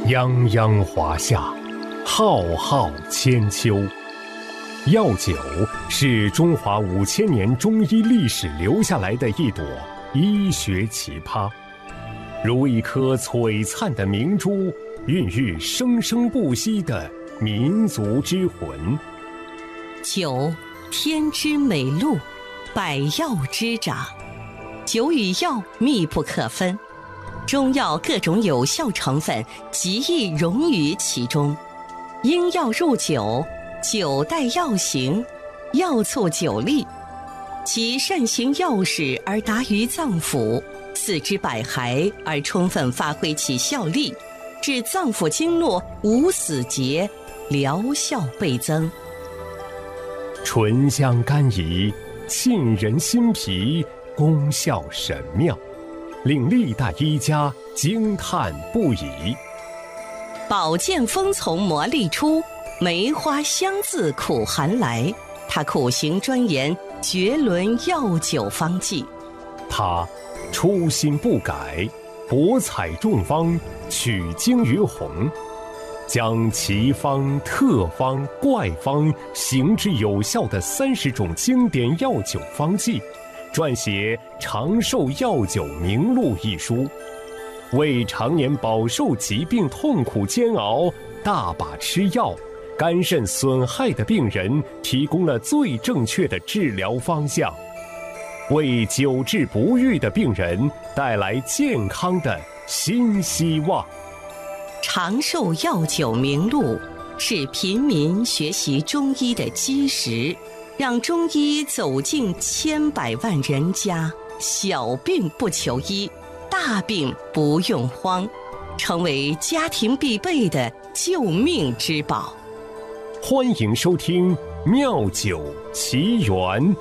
泱泱华夏，浩浩千秋。药酒是中华5000年中医历史留下来的一朵医学奇葩，如一颗璀璨的明珠，孕育生生不息的民族之魂。 酒，天之美露，百药之长，酒与药密不可分，中药各种有效成分极易融于其中，因药入酒，酒带药行，药促酒力，其善行药使而达于脏腑，四肢百骸而充分发挥其效力，致脏腑经络无死结，疗效倍增。 醇香甘怡，沁人心脾，功效神妙，令历代医家惊叹不已。 宝剑锋从磨砺出，梅花香自苦寒来。他苦行专研，绝伦药酒方剂。 他初心不改，博采众方，取经于弘，将奇方、特方、怪方行之有效的30种经典药酒方剂，撰写《长寿药酒名录》一书，为常年饱受疾病痛苦煎熬、大把吃药、肝肾损害的病人提供了最正确的治疗方向，为久治不愈的病人带来健康的新希望。 长寿药酒名录是平民学习中医的基石，让中医走进千百万人家，小病不求医，大病不用慌，成为家庭必备的救命之宝。 欢迎收听《妙酒奇缘》。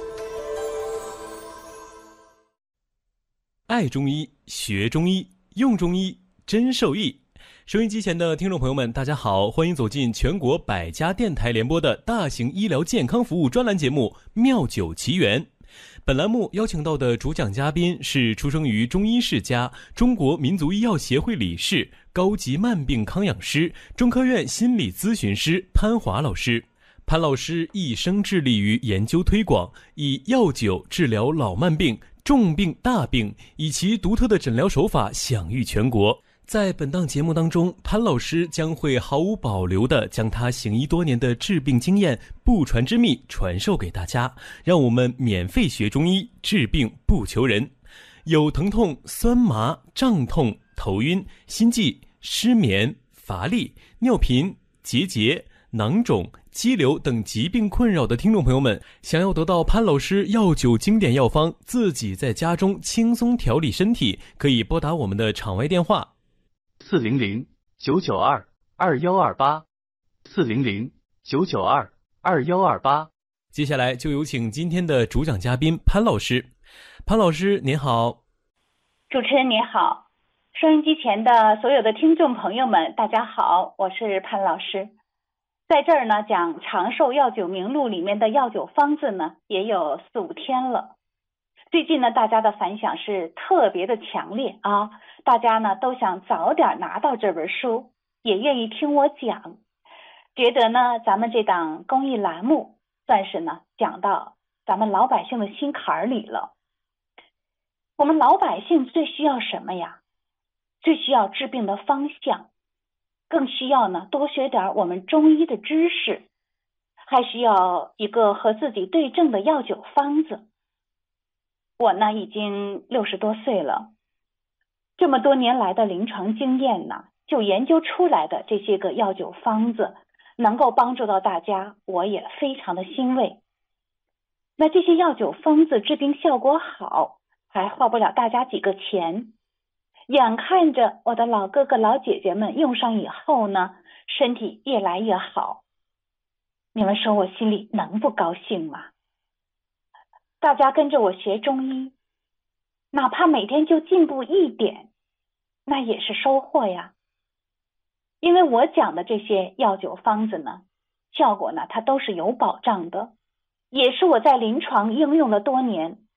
爱中医，学中医，用中医，真受益。收音机前的听众朋友们，大家好，欢迎走进全国100家电台联播的大型医疗健康服务专栏节目《妙酒奇缘》。本栏目邀请到的主讲嘉宾是出生于中医世家、中国民族医药协会理事、高级慢病康养师、中科院心理咨询师潘华老师。潘老师一生致力于研究推广，以药酒治疗老慢病、重病、大病，以其独特的诊疗手法享誉全国。在本档节目当中，潘老师将会毫无保留地将他行医多年的治病经验、不传之秘传授给大家，让我们免费学中医，治病不求人。有疼痛、酸麻、胀痛、头晕、心悸、失眠、乏力、尿频、结节、囊肿、肌瘤等疾病困扰的听众朋友们，想要得到潘老师药酒经典药方，自己在家中轻松调理身体，可以拨打我们的场外电话 400-992-2128 400-992-2128。 接下来就有请今天的主讲嘉宾潘老师。潘老师您好。 主持人你好，收音机前的所有的听众朋友们大家好，我是潘老师。在这儿呢，讲《长寿药酒名录》里面的药酒方子呢，也有4-5天了。最近呢，大家的反响是特别的强烈啊，大家呢都想早点拿到这本书，也愿意听我讲，觉得呢咱们这档公益栏目算是呢讲到咱们老百姓的心坎里了。我们老百姓最需要什么呀？最需要治病的方向，更需要呢多学点我们中医的知识，还需要一个和自己对症的药酒方子。我呢已经60多岁了，这么多年来的临床经验呢，就研究出来的这些个药酒方子能够帮助到大家，我也非常的欣慰。那这些药酒方子治病效果好，还花不了大家几个钱，眼看着我的老哥哥老姐姐们用上以后呢，身体越来越好，你们说我心里能不高兴吗？大家跟着我学中医，哪怕每天就进步一点，那也是收获呀。因为我讲的这些药酒方子呢，效果呢它都是有保障的，也是我在临床应用了多年，